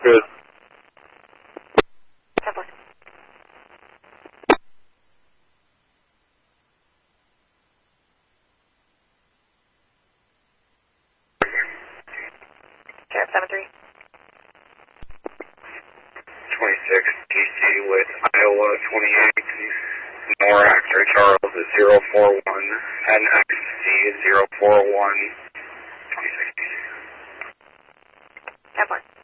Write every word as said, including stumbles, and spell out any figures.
Good. ten four. Sheriff seven three. twenty-six D C with Iowa twenty-eight. More X-ray Charles is zero four one. N X C zero four one. twenty-six D C. ten four.